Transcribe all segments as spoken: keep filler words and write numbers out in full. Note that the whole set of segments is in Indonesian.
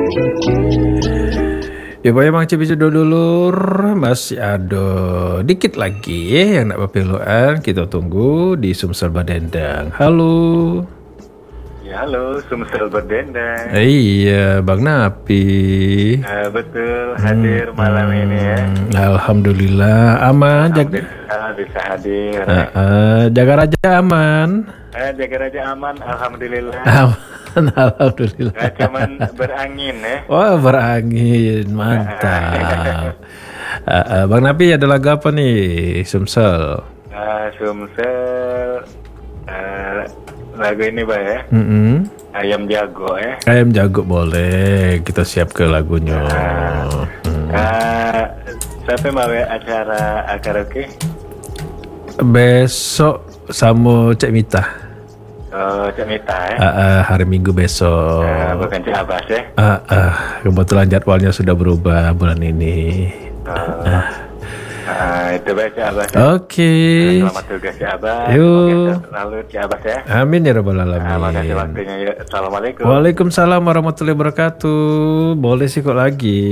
Ya boy emang cibicu dulur masih ada dikit lagi ya yang nak berpeluan, kita tunggu di Sumsel Berdendang. Halo. Ya halo, Sumsel Berdendang. Iya, Bang Napi. Uh, betul, hadir hmm, malam hmm, ini ya. Alhamdulillah aman. Jaga bisa hadir. Uh, uh, jaga raja aman. Uh, jaga raja aman, alhamdulillah. Aman, alhamdulillah. Nah, cuman berangin ya. Wah, berangin, mantap. uh, uh, Bang Napi ada lagu apa nih, Sumsel? Uh, Sumsel. Uh, lagu ini Pak ya. Mm-hmm. Ayam jago ya. Ayam jago boleh, kita siap ke lagunya. Uh, hmm. uh, sampai mau acara karaoke? Besok sama Cik Mita. Oh, Cik Mita ya. Uh, uh, hari Minggu besok. Uh, bukan Cik Abbas ya. Uh, uh, kebetulan jadwalnya sudah berubah bulan ini. Uh, uh. Uh, itu baik Cik Abbas ya. Oke. Okay. Selamat tugas Cik Abbas. Yuk. Lalu Cik Abbas ya. Amin ya rabbal alamin. Terima kasih waktunya ya. Assalamualaikum. Waalaikumsalam warahmatullahi wabarakatuh. Boleh sih kok lagi.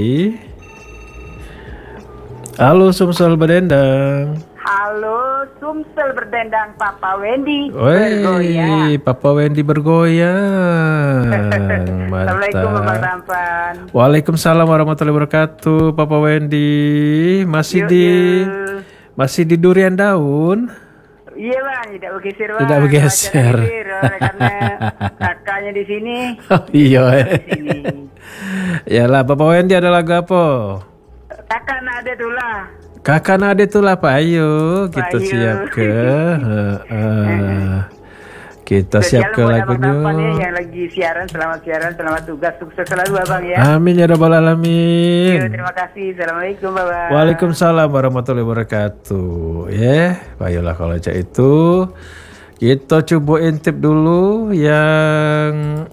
Halo Sumsel Berdendang. Halo Sumsel Berdendang, Papa Wendy bergoyang. Papa Wendy bergoyang. Assalamualaikum Bapak Tampan. Waalaikumsalam warahmatullahi wabarakatuh. Papa Wendy masih yuk, di yuk. masih di durian daun. Iya Bang, tidak bergeser Bang. Tidak bergeser. Karena kakaknya di sini. Oh iya. Yalah, Papa Wendy ada lagu apa? Kakak Nade dulu lah. Kakak Nade tuh lah Pak, ayo kita Ayu. siap ke uh, uh, kita Spesial siap ke lagunya ya, yang lagi siaran, selamat siaran, selamat tugas, sukses selalu Abang ya. Amin ya rabbal alamin. Yo, terima kasih. Assalamualaikum Bapak. Waalaikumsalam warahmatullahi wabarakatuh. Ya, yeah, baiklah kalau cak itu kita coba intip dulu yang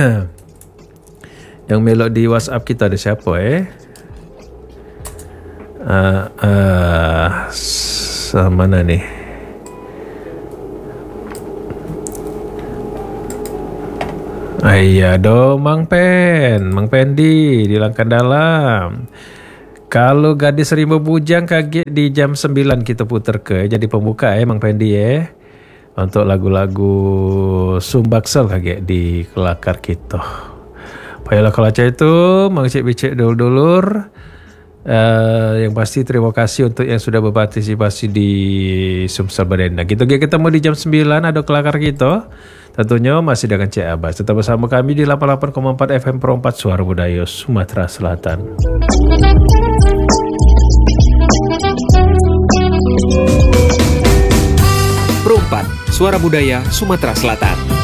yang melok di WhatsApp kita ada siapa eh? Uh, uh, sama mana nih? Iya dong, Mang Pen, Mang Pendi di Langkan Dalam. Kalau gadis rimba bujang kaget di jam sembilan kita putar ke jadi pembuka ya Mang Pendi ya. Untuk lagu-lagu Sumbaksel kaget di kelakar kita. Baiklah kalau itu Mang Cik Bicik dulur-dulur. Uh, yang pasti terima kasih untuk yang sudah berpartisipasi di Sumsel Berdendang. Kita ketemu di jam sembilan ada kelakar kita. Tentunya masih dengan Cik Abbas. Tetap bersama kami di delapan puluh delapan koma empat F M Pro empat Suara Budaya Sumatera Selatan. Pro empat Suara Budaya Sumatera Selatan.